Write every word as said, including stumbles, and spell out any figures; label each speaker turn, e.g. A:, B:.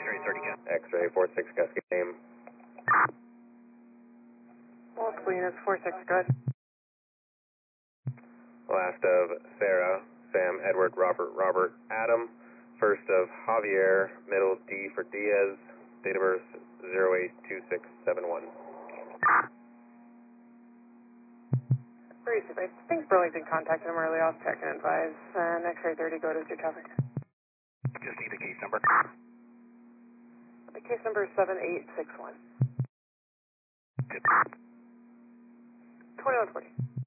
A: X-ray thirty, yeah.
B: X-ray four six, Cascade name.
C: Multiple units, four six, good.
B: Last of Sarah, Sam, Edward, Robert, Robert, Adam. First of Javier, middle D for Diaz, date of birth zero eight two six seven one.
C: I think Burlington contacted him early. I'll check and advise. And X-ray thirty, go to through traffic.
A: Just need the case number.
C: The case number is seven eight six one.
A: Good.
C: twenty-one forty.